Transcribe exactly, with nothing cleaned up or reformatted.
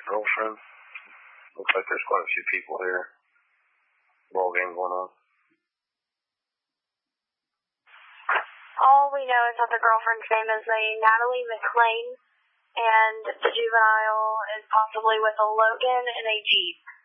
girlfriend. Looks like there's quite a few people here. Ball game going on. All we know is that the girlfriend's name is a Natalie McClain, and the juvenile is possibly with a Logan and a Jeep.